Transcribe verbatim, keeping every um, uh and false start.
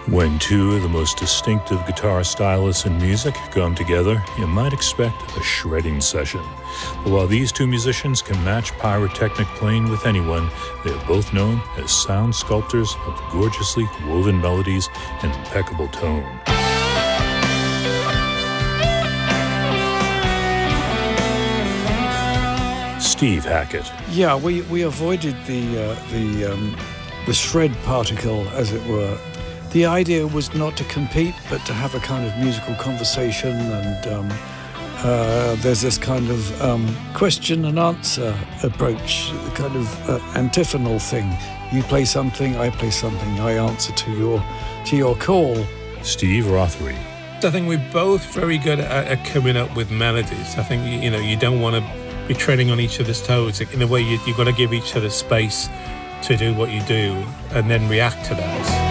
When two of the most distinctive guitar stylists in music come together, you might expect a shredding session. But while these two musicians can match pyrotechnic playing with anyone, they are both known as sound sculptors of gorgeously woven melodies and impeccable tone. Steve Hackett. Yeah, we, we avoided the uh, the um, the shred particle, as it were. The idea was not to compete, but to have a kind of musical conversation, and um, uh, there's this kind of um, question and answer approach, a kind of uh, antiphonal thing. You play something, I play something, I answer to your to your call. Steve Rothery. I think we're both very good at, at coming up with melodies. I think, you know, you don't want to be treading on each other's toes. In a way, you, you've got to give each other space to do what you do and then react to that.